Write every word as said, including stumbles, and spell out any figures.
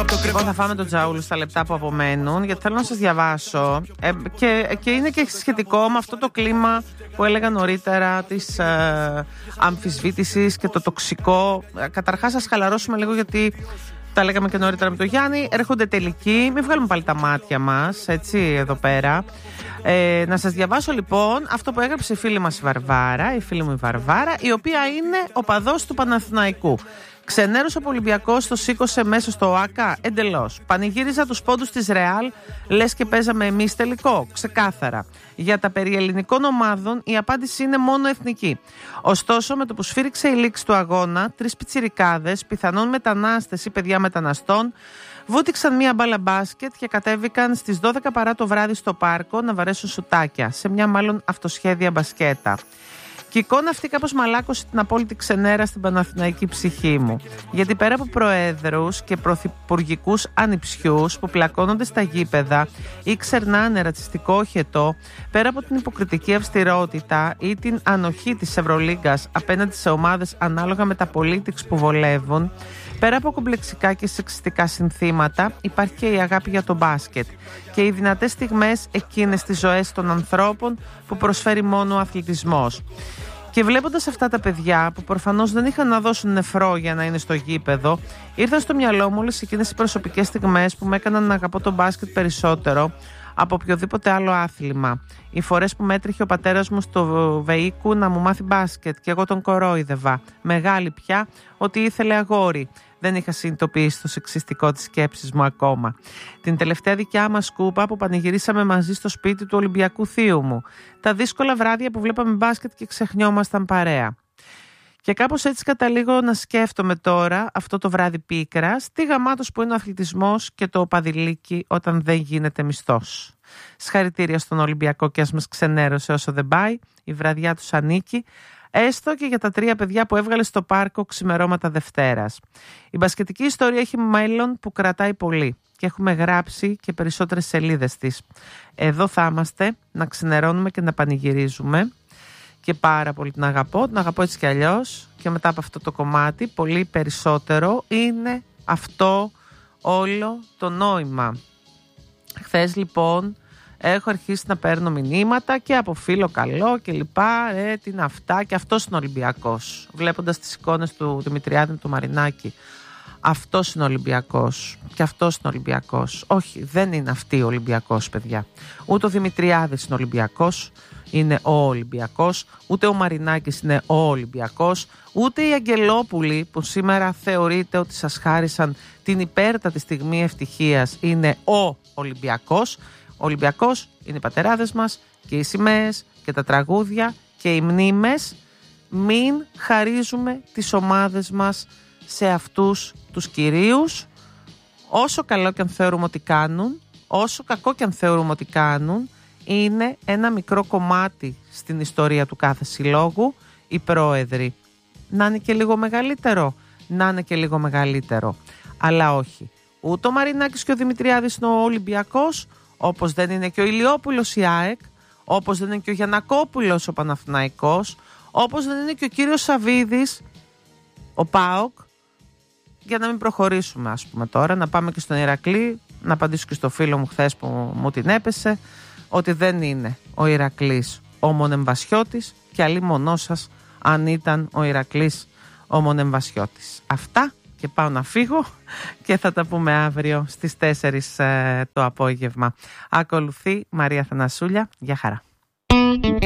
Λοιπόν, θα φάμε το τζαούλι στα λεπτά που απομένουν, γιατί θέλω να σας διαβάσω ε, και, και είναι και σχετικό με αυτό το κλίμα που έλεγα νωρίτερα της ε, αμφισβήτησης και το τοξικό. Ε, καταρχάς, ας χαλαρώσουμε λίγο, γιατί τα λέγαμε και νωρίτερα με τον Γιάννη. Έρχονται τελικοί, μην βγάλουμε πάλι τα μάτια μας, έτσι, εδώ πέρα. Ε, να σας διαβάσω λοιπόν αυτό που έγραψε η φίλη μας η Βαρβάρα, η φίλη μου η Βαρβάρα, η οποία είναι οπαδός του Παναθηναϊκού. Ξενέρωσε ο Ολυμπιακός, το σήκωσε μέσα στο ΟΑΚΑ, εντελώς. Πανηγύριζα τους πόντους της Ρεάλ, λες και παίζαμε εμείς τελικό, ξεκάθαρα. Για τα περί ελληνικών ομάδων η απάντηση είναι μόνο εθνική. Ωστόσο, με το που σφύριξε η λήξη του αγώνα, τρεις πιτσιρικάδες, πιθανόν μετανάστες ή παιδιά μεταναστών, βούτυξαν μία μπάλα μπάσκετ και κατέβηκαν στις δώδεκα παρά το βράδυ στο πάρκο να βαρέσουν σουτάκια, σε μια μάλλον αυτοσχέδια μπασκέτα. Και η εικόνα αυτή κάπως μαλάκωσε την απόλυτη ξενέρα στην παναθηναϊκή ψυχή μου. Γιατί πέρα από προέδρους και πρωθυπουργικούς ανιψιούς που πλακώνονται στα γήπεδα ή ξερνάνε ρατσιστικό οχετό, πέρα από την υποκριτική αυστηρότητα ή την ανοχή της Ευρωλίγκας απέναντι σε ομάδες ανάλογα με τα politics που βολεύουν, πέρα από κομπλεξικά και σεξιστικά συνθήματα, υπάρχει και η αγάπη για το μπάσκετ και οι δυνατές στιγμές εκείνες στις ζωές των ανθρώπων που προσφέρει μόνο ο αθλητισμός. Και βλέποντας αυτά τα παιδιά που προφανώς δεν είχαν να δώσουν νεφρό για να είναι στο γήπεδο, ήρθαν στο μυαλό μου όλες εκείνες οι προσωπικές στιγμές που με έκαναν να αγαπώ το μπάσκετ περισσότερο από οποιοδήποτε άλλο άθλημα. Οι φορές που μέτρηχε ο πατέρας μου στο Βεϊκού να μου μάθει μπάσκετ και εγώ τον κορόιδευα. Μεγάλη πια, ότι ήθελε αγόρι. Δεν είχα συνειδητοποιήσει το σεξιστικό της σκέψης μου ακόμα. Την τελευταία δικιά μας σκούπα που πανηγυρίσαμε μαζί στο σπίτι του Ολυμπιακού θείου μου. Τα δύσκολα βράδια που βλέπαμε μπάσκετ και ξεχνιόμασταν παρέα. Και κάπως έτσι καταλήγω να σκέφτομαι τώρα, αυτό το βράδυ πίκρας, τι γαμάτος που είναι ο αθλητισμός και το παδιλίκι όταν δεν γίνεται μισθός. Συγχαρητήρια στον Ολυμπιακό και ας μας ξενέρωσε όσο δεν πάει, η βραδιά τους ανήκει, έστω και για τα τρία παιδιά που έβγαλε στο πάρκο ξημερώματα Δευτέρας. Η μπασκετική ιστορία έχει μέλλον που κρατάει πολύ και έχουμε γράψει και περισσότερες σελίδες της. Εδώ θα είμαστε να ξενερώνουμε και να πανηγυρίζουμε. Και πάρα πολύ την αγαπώ, την αγαπώ έτσι κι αλλιώς. Και μετά από αυτό το κομμάτι, πολύ περισσότερο, είναι αυτό όλο το νόημα. Χθες λοιπόν έχω αρχίσει να παίρνω μηνύματα και από φίλο καλό και λοιπά. Ε, τι είναι αυτά, και αυτός είναι Ολυμπιακός. Βλέποντας τις εικόνες του Δημητριάδη του Μαρινάκη, αυτός είναι Ολυμπιακός. Και αυτός είναι Ολυμπιακός. Όχι, δεν είναι αυτή ο Ολυμπιακός, παιδιά. Ούτε ο Δημητριάδης είναι Ολυμπιακός. Είναι ο Ολυμπιακός, ούτε ο Μαρινάκης είναι ο Ολυμπιακός, ούτε οι Αγγελόπουλοι που σήμερα θεωρείται ότι σας χάρισαν την υπέρτατη στιγμή ευτυχίας είναι ο Ολυμπιακός. Ο Ολυμπιακός είναι οι πατεράδες μας και οι σημαίες και τα τραγούδια και οι μνήμες. Μην χαρίζουμε τις ομάδες μας σε αυτούς τους κυρίους, όσο καλό και αν θεωρούμε ότι κάνουν, όσο κακό και αν θεωρούμε ότι κάνουν. Είναι ένα μικρό κομμάτι στην ιστορία του κάθε συλλόγου, οι πρόεδροι. Να είναι και λίγο μεγαλύτερο, να είναι και λίγο μεγαλύτερο. Αλλά όχι. Ούτε ο Μαρινάκης και ο Δημητριάδης είναι ο Ολυμπιακός, όπως δεν είναι και ο Ηλιόπουλος η ΑΕΚ, όπως δεν είναι και ο Γιαννακόπουλος ο Παναθηναϊκός, όπως δεν είναι και ο κύριος Σαβίδης, ο ΠΑΟΚ. Για να μην προχωρήσουμε, ας πούμε τώρα, να πάμε και στον Ηρακλή, να απαντήσω και στο φίλο μου χθες που μου την έπεσε, ότι δεν είναι ο Ηρακλής ο Μονεμβασιώτης και αλλή μονό σας αν ήταν ο Ηρακλής ο Μονεμβασιώτης. Αυτά, και πάω να φύγω και θα τα πούμε αύριο στις τέσσερις ε, το απόγευμα. Ακολουθεί Μαρία Θανασούλια. Γεια χαρά.